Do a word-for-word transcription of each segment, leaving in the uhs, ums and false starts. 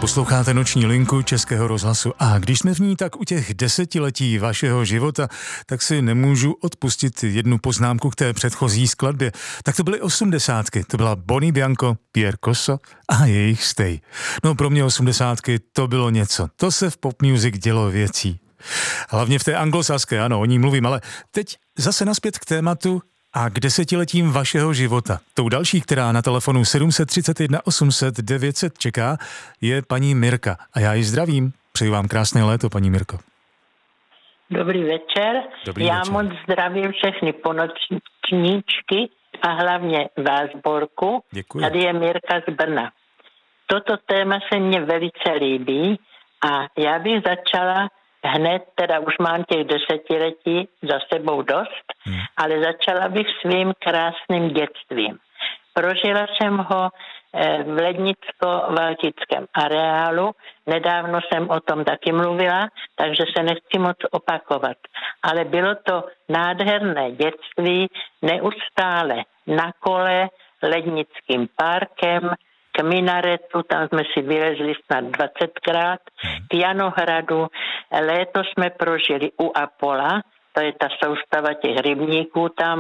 Posloucháte Noční linku Českého rozhlasu a když jsme v ní tak u těch desetiletí vašeho života, tak si nemůžu odpustit jednu poznámku k té předchozí skladbě. Tak to byly osmdesátky, to byla Bonnie Bianco, Pierre Cosso a jejich Stay. No pro mě osmdesátky to bylo něco, to se v pop music dělo věcí. Hlavně v té anglosaské, ano, o ní mluvím, ale teď zase naspět k tématu a k desetiletím vašeho života. Tou další, která na telefonu sedm set třicet jedna osm set devět set čeká, je paní Mirka. A já ji zdravím. Přeji vám krásné léto, paní Mirko. Dobrý večer. Dobrý já večer. moc zdravím všechny ponočníčky a hlavně vás, Borku. Děkuji. Tady je Mirka z Brna. Toto téma se mně velice líbí a já bych začala hned, teda už mám těch desetiletí za sebou dost, hmm. ale začala bych svým krásným dětstvím. Prožila jsem ho v Lednicko-Valtickém areálu, nedávno jsem o tom taky mluvila, takže se nechci moc opakovat. Ale bylo to nádherné dětství, neustále na kole, Lednickým parkem, k minaretu, tam jsme si vylezli snad dvacetkrát, k Janohradu, léto jsme prožili u Apola, to je ta soustava těch rybníků tam,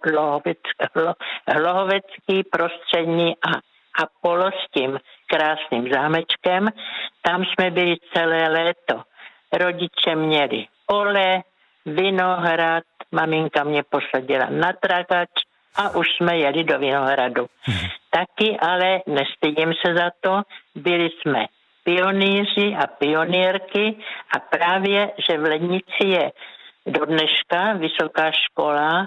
Hlohovecký, Prostřední a Apollo s tím krásným zámečkem. Tam jsme byli celé léto. Rodiče měli ole, Vinohrad, maminka mě posadila na tragač a už jsme jeli do Vinohradu. Hmm. Taky, ale nestydím se za to, byli jsme pionýři a pionýrky a právě, že v Lednici je do dneška vysoká škola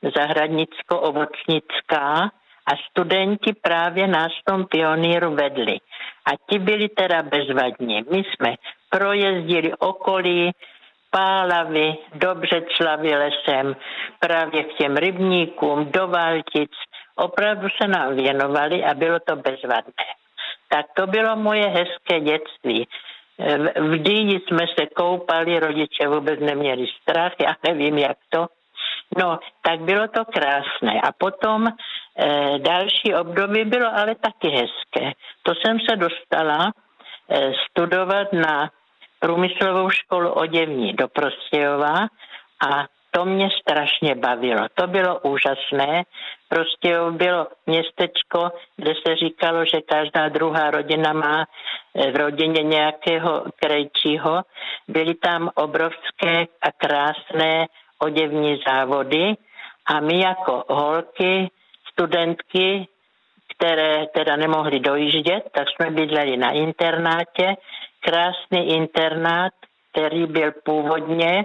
zahradnicko-ovocnická a studenti právě nás v tom pionýru vedli. A ti byli teda bezvadní. My jsme projezdili okolí Pálavy, do Břeclavy lesem, právě k těm rybníkům, do Valtic. Opravdu se nám věnovali a bylo to bezvadné. Tak to bylo moje hezké dětství. V Dýni jsme se koupali, rodiče vůbec neměli strach, já nevím jak to. No, tak bylo to krásné. A potom e, další období bylo ale taky hezké. To jsem se dostala e, studovat na průmyslovou školu oděvní do Prostějova a to mě strašně bavilo. To bylo úžasné. Prostějov bylo městečko, kde se říkalo, že každá druhá rodina má v rodině nějakého krejčího. Byly tam obrovské a krásné oděvní závody a my jako holky, studentky, které teda nemohly dojíždět, tak jsme bydleli na internátě. Krásný internát, který byl původně,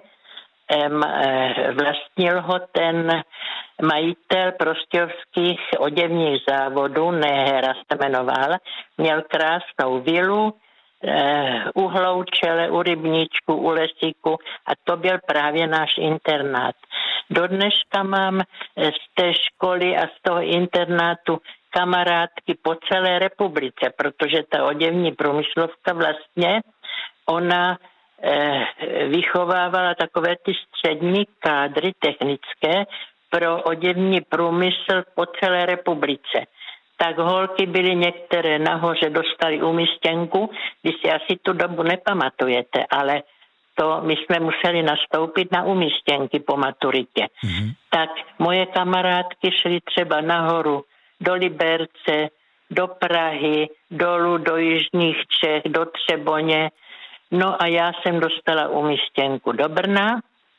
vlastnil ho ten majitel prostějovských oděvních závodů, Nehera se jmenoval, měl krásnou vilu, u Hloučele, u Rybníčku, u Lesíku a to byl právě náš internát. Do dneška mám z té školy a z toho internátu kamarádky po celé republice, protože ta oděvní průmyslovka vlastně, ona eh, vychovávala takové ty střední kádry technické pro oděvní průmysl po celé republice. Tak holky byly některé nahoře, dostali umístěnku, vy si asi tu dobu nepamatujete, ale to my jsme museli nastoupit na umístěnky po maturitě. Mm-hmm. Tak moje kamarádky šly třeba nahoru do Liberce, do Prahy, dolů do jižních Čech, do Třeboně. No a já jsem dostala umístěnku do Brna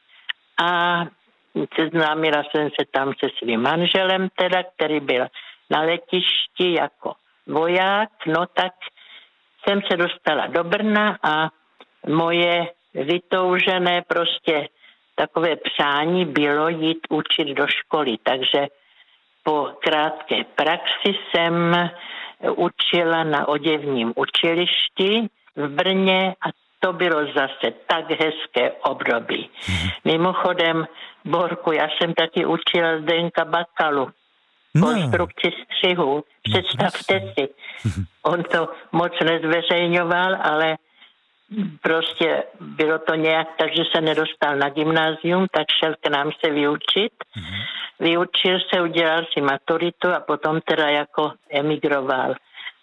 a seznámila jsem se tam se svým manželem, teda, který byl na letišti jako voják. No tak jsem se dostala do Brna a moje vytoužené prostě takové přání bylo jít učit do školy, takže po krátké praxi jsem učila na oděvním učilišti v Brně a to bylo zase tak hezké období. Mimochodem, Borku, já jsem taky učila Zdenka Bakalu no. konstrukci střihu. Představte si, on to moc nezveřejňoval, ale prostě bylo to nějak, takže se nedostal na gymnázium, tak šel k nám se vyučit. Vyučil se, udělal si maturitu a potom teda jako emigroval.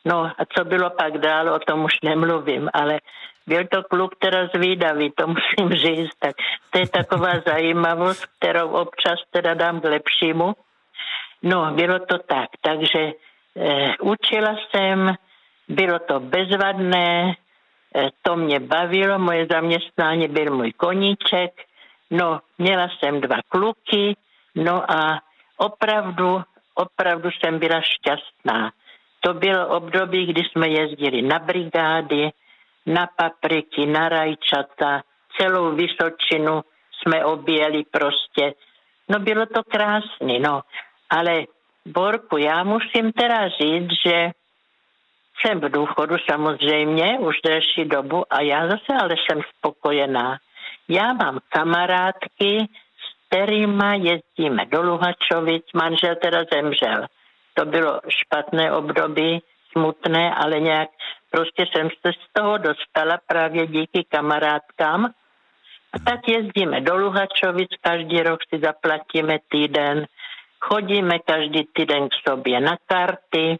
No a co bylo pak dál, o tom už nemluvím, ale byl to kluk teda zvídavý, to musím říct, tak to je taková zajímavost, kterou občas teda dám k lepšímu. No, bylo to tak, takže eh, učila jsem, bylo to bezvadné, eh, to mě bavilo, moje zaměstnání byl můj koníček, no, měla jsem dva kluky, no a opravdu, opravdu jsem byla šťastná. To bylo období, kdy jsme jezdili na brigády, na papriky, na rajčata, celou Vysočinu jsme objeli prostě. No bylo to krásný, no. Ale Borku, já musím teda říct, že jsem v důchodu samozřejmě už delší dobu a já zase ale jsem spokojená. Já mám kamarádky, s kterýma jezdíme do Luhačovic, manžel teda zemřel. To bylo špatné období, smutné, ale nějak prostě jsem se z toho dostala právě díky kamarádkám. A tak jezdíme do Luhačovic, každý rok si zaplatíme týden, chodíme každý týden k sobě na karty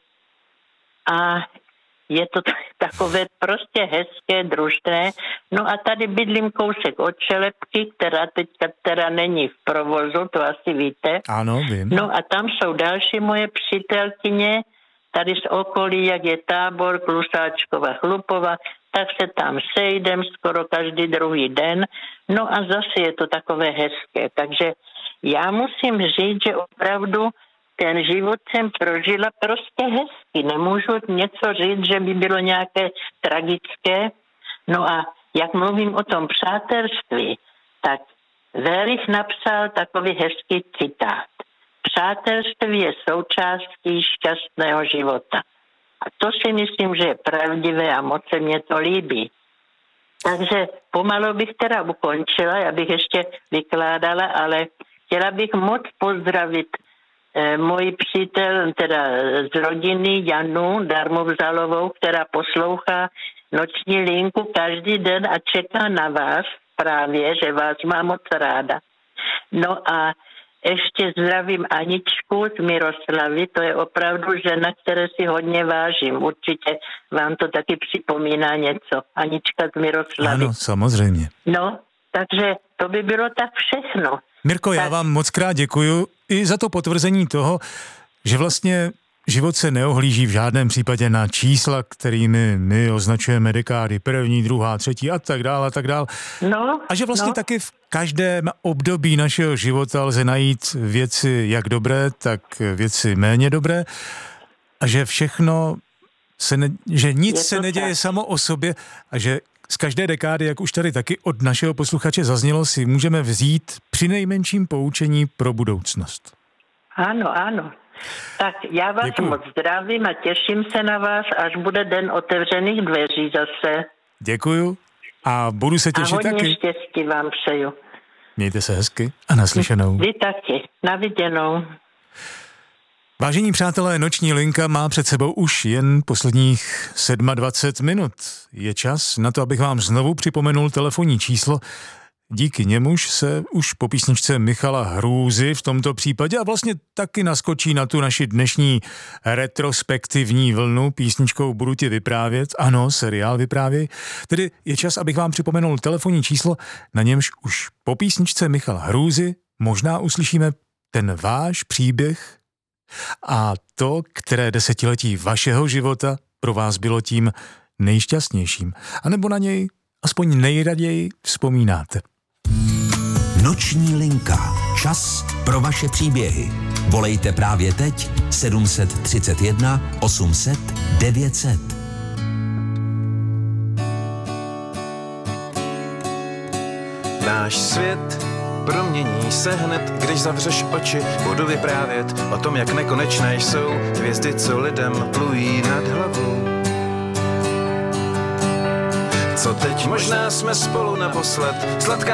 a je to takové prostě hezké, družné. No a tady bydlím kousek od Čelepky, která teďka teda není v provozu, to asi víte. Ano, vím. No a tam jsou další moje přítelkyně, tady z okolí, jak je Tábor, Klusáčkova, Chlupova, tak se tam sejdem skoro každý druhý den. No a zase je to takové hezké. Takže já musím říct, že opravdu ten život jsem prožila prostě hezky. Nemůžu něco říct, že by bylo nějaké tragické. No a jak mluvím o tom přátelství, tak Verich napsal takový hezký citát. Přátelství je součástí šťastného života. A to si myslím, že je pravdivé a moc se mně to líbí. Takže pomalu bych teda ukončila, já bych ještě vykládala, ale chtěla bych moc pozdravit eh, moji přítel, teda z rodiny Janu Darmovzalovou, která poslouchá noční linku každý den a čeká na vás právě, že vás má moc ráda. No a ještě zdravím Aničku z Miroslavy, to je opravdu žena, které si hodně vážím. Určitě vám to taky připomíná něco. Anička z Miroslavy. Ano, samozřejmě. No, takže to by bylo tak všechno. Mirko, tak... já vám moc krát děkuju i za to potvrzení toho, že vlastně život se neohlíží v žádném případě na čísla, kterými my označujeme dekády, první, druhá, třetí a tak dále a tak dále. No, a že vlastně no. taky v každém období našeho života lze najít věci jak dobré, tak věci méně dobré a že všechno se ne, že nic se neděje tak. samo o sobě a že z každé dekády, jak už tady taky od našeho posluchače zaznělo, si můžeme vzít přinejmenším poučení pro budoucnost. Ano, ano. Tak já vás Děkuju. moc zdravím a těším se na vás, až bude den otevřených dveří zase. Děkuju a budu se těšit taky. A hodně taky. štěstí vám přeju. Mějte se hezky a naslyšenou. Vy taky. Na viděnou. Vážení přátelé, noční linka má před sebou už jen posledních dvacet sedm minut. Je čas na to, abych vám znovu připomenul telefonní číslo. Díky němuž se už po písničce Michala Hrůzy v tomto případě a vlastně taky naskočí na tu naši dnešní retrospektivní vlnu písničkou Budu ti vyprávět. Ano, seriál Vyprávěj. Tedy je čas, abych vám připomenul telefonní číslo, na němž už po písničce Michala Hrůzy možná uslyšíme ten váš příběh a to, které desetiletí vašeho života pro vás bylo tím nejšťastnějším. A nebo na něj aspoň nejraději vzpomínáte. Noční linka. Čas pro vaše příběhy. Volejte právě teď sedm set třicet jedna osm set devět set. Náš svět promění se hned, když zavřeš oči. Budu vyprávět o tom, jak nekonečné jsou hvězdy, co lidem plují nad hlavou. Co teď? Možná jsme spolu naposled. Sladká